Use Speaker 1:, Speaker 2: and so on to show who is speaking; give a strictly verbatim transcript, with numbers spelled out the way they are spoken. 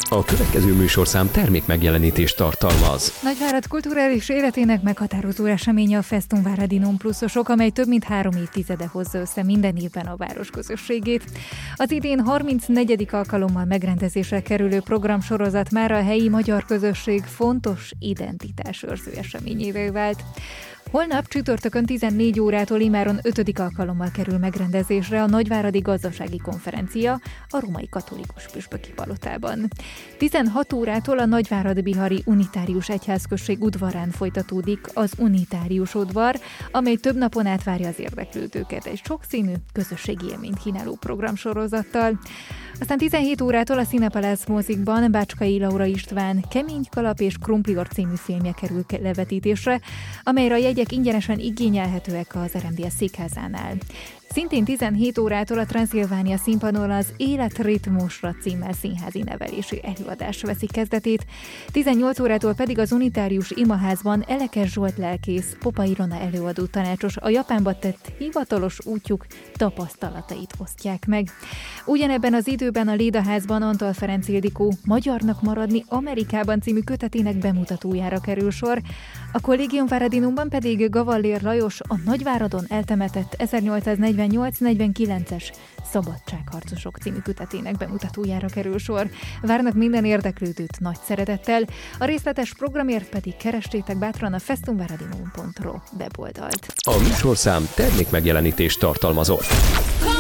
Speaker 1: A következő műsorszám termék megjelenítést tartalmaz.
Speaker 2: Nagyvárad kulturális életének meghatározó eseménye a Festumváradi Non Pluszosok, amely több mint három évtizede hozza össze minden évben a város közösségét. Az idén harmincnegyedik alkalommal megrendezésre kerülő programsorozat már a helyi magyar közösség fontos identitásőrző eseményévé vált. Holnap csütörtökön tizennégy órától imáron ötödik alkalommal kerül megrendezésre a Nagyváradi Gazdasági Konferencia a Római Katolikus Püspöki Palotában. tizenhat órától a Nagyvárad-Bihari Unitárius Egyházközség udvarán folytatódik az Unitárius udvar, amely több napon át várja az érdeklődőket egy sokszínű közösségi élményt kínáló programsorozattal. Aztán tizenhét órától a Cinepalász mozikban Bácskai Laura István Kemény kalap és krumplior című filmje kerül levetítésre, amelyre a jegyek ingyenesen igényelhetőek az er em dé es székházánál. Szintén tizenhét órától a Transzilvánia színpadon az Életritmusra címmel színházi nevelési előadás veszi kezdetét, tizennyolc órától pedig az Unitárius Imaházban Elekes Zsolt lelkész, Popa Ilona előadó tanácsos a Japánba tett hivatalos útjuk tapasztalatait osztják meg. Ugyanebben az időben a Lédaházban Antall Ferenc Ildikó Magyarnak maradni Amerikában című kötetének bemutatójára kerül sor, a Kollégium Váradinumban pedig Gavallér Lajos a Nagyváradon eltemetett ezernyolcszáznegyvennyolc negyvenkilences Szabadságharcosok című kötetének bemutatójára kerül sor. Várnak minden érdeklődőt nagy szeretettel, a részletes programért pedig keressétek bátran a festumvaradinon pont ro weboldalt.
Speaker 1: A műsorszám termék megjelenítést tartalmazott.